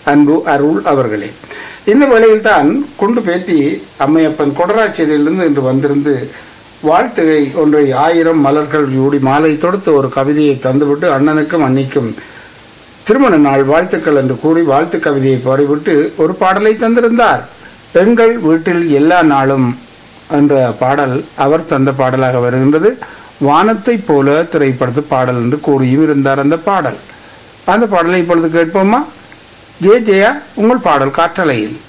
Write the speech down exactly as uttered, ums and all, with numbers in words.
அன்பு அருள் அவர்களே. இந்த வேளையில் தான் குண்டு பேத்தி அம்மையப்பன் கொடராச்சேரியிலிருந்து இன்று வந்திருந்து வாழ்த்துகை ஒன்றை ஆயிரம் மலர்கள் யூடி மாலை தொடுத்து ஒரு கவிதையை தந்துவிட்டு அண்ணனுக்கும் அன்னிக்கும் திருமண நாள் வாழ்த்துக்கள் என்று கூறி வாழ்த்து கவிதையை பாடிவிட்டு ஒரு பாடலை தந்திருந்தார். எங்கள் வீட்டில் எல்லா நாளும் என்ற பாடல் அவர் தந்த பாடலாக வருகின்றது. வானத்தை போல திரைப்படத்து பாடல் என்று கூறியும் இருந்தார் அந்த பாடல். அந்த பாடலை இப்பொழுது கேட்போமா? ஜே ஜெயா, உங்கள் பாடல் காற்றலையில்.